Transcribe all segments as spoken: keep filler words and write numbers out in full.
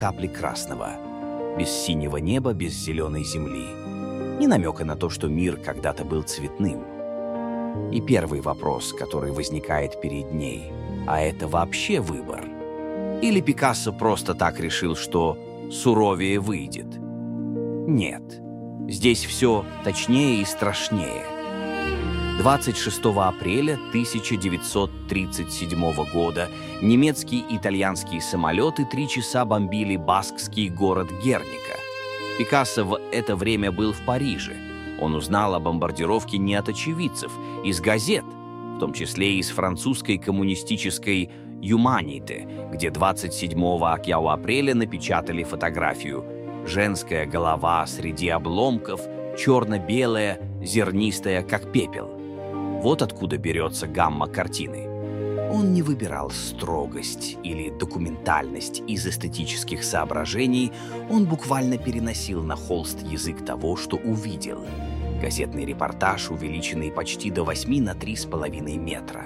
капли красного. Без синего неба, без зеленой земли. Ни намека на то, что мир когда-то был цветным. И первый вопрос, который возникает перед ней, а это вообще выбор? Или Пикассо просто так решил, что суровее выйдет? Нет, здесь все точнее и страшнее. двадцать шестого апреля тысяча девятьсот тридцать седьмого года немецкие и итальянские самолеты три часа бомбили баскский город Герника. Пикассо в это время был в Париже. Он узнал о бомбардировке не от очевидцев, из газет, в том числе и из французской коммунистической «Юманите», где двадцать седьмого апреля напечатали фотографию. Женская голова среди обломков, черно-белая, зернистая, как пепел. Вот откуда берется гамма картины. Он не выбирал строгость или документальность из эстетических соображений, он буквально переносил на холст язык того, что увидел. Газетный репортаж, увеличенный почти до восьми на три с половиной метра.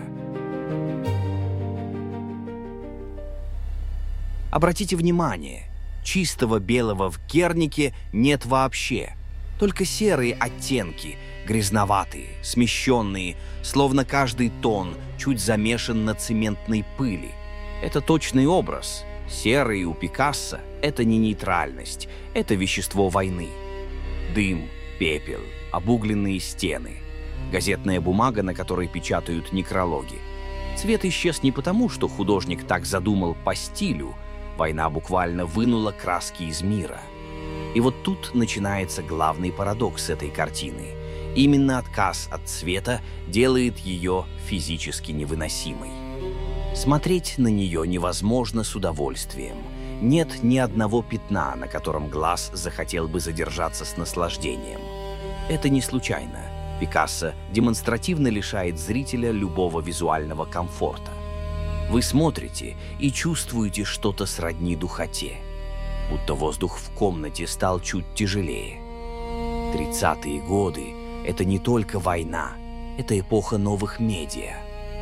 Обратите внимание, чистого белого в Гернике нет вообще. Только серые оттенки, грязноватые, смещенные, словно каждый тон чуть замешан на цементной пыли. Это точный образ. Серый у Пикассо — это не нейтральность, это вещество войны. Дым, пепел, обугленные стены, газетная бумага, на которой печатают некрологи. Цвет исчез не потому, что художник так задумал по стилю. Война буквально вынула краски из мира. И вот тут начинается главный парадокс этой картины. Именно отказ от цвета делает ее физически невыносимой. Смотреть на нее невозможно с удовольствием. Нет ни одного пятна, на котором глаз захотел бы задержаться с наслаждением. Это не случайно. Пикассо демонстративно лишает зрителя любого визуального комфорта. Вы смотрите и чувствуете что-то сродни духоте. Будто воздух в комнате стал чуть тяжелее. Тридцатые годы — это не только война, это эпоха новых медиа.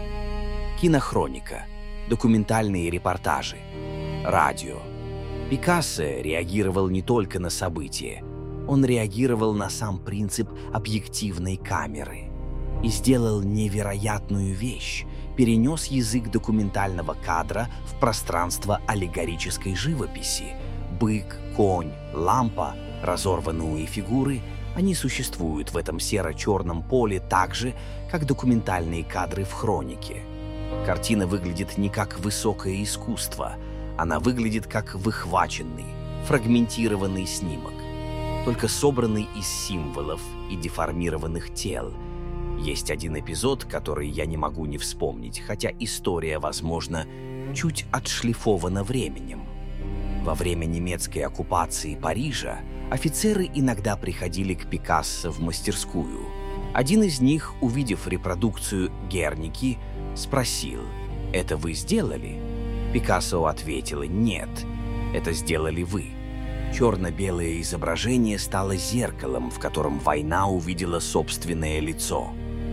Кинохроника, документальные репортажи, радио. Пикассо реагировал не только на события, он реагировал на сам принцип объективной камеры и сделал невероятную вещь. Перенес язык документального кадра в пространство аллегорической живописи. Бык, конь, лампа, разорванные фигуры — они существуют в этом серо-черном поле так же, как документальные кадры в хронике. Картина выглядит не как высокое искусство, она выглядит как выхваченный, фрагментированный снимок, только собранный из символов и деформированных тел. Есть один эпизод, который я не могу не вспомнить, хотя история, возможно, чуть отшлифована временем. Во время немецкой оккупации Парижа офицеры иногда приходили к Пикассо в мастерскую. Один из них, увидев репродукцию Герники, спросил: «Это вы сделали?» Пикассо ответил: «Нет, это сделали вы». Черно-белое изображение стало зеркалом, в котором война увидела собственное лицо.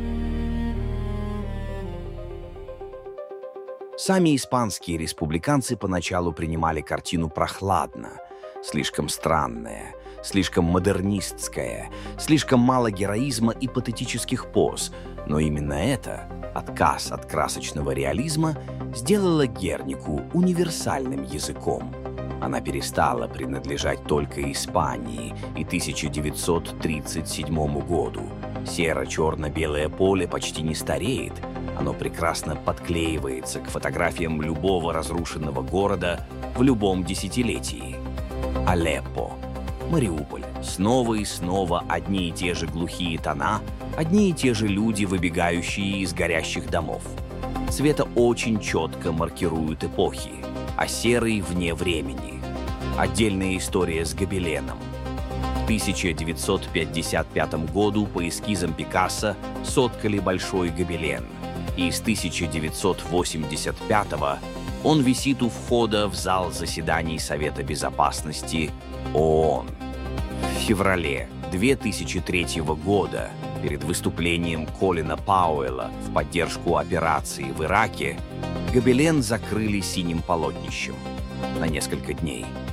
Сами испанские республиканцы поначалу принимали картину прохладно, слишком странная, слишком модернистская, слишком мало героизма и патетических поз, но именно это, отказ от красочного реализма, сделало Гернику универсальным языком. Она перестала принадлежать только Испании и тысяча девятьсот тридцать седьмому году. Серо-черно-белое поле почти не стареет, оно прекрасно подклеивается к фотографиям любого разрушенного города в любом десятилетии. Алеппо, Мариуполь, снова и снова одни и те же глухие тона, одни и те же люди, выбегающие из горящих домов. Цвета очень четко маркируют эпохи, а серый вне времени. Отдельная история с гобеленом. В тысяча девятьсот пятьдесят пятом году по эскизам Пикассо соткали большой гобелен, и с тысяча девятьсот восемьдесят пятого он висит у входа в зал заседаний Совета Безопасности ООН. В феврале две тысячи третьего года, перед выступлением Колина Пауэлла в поддержку операции в Ираке, гобелен закрыли синим полотнищем на несколько дней.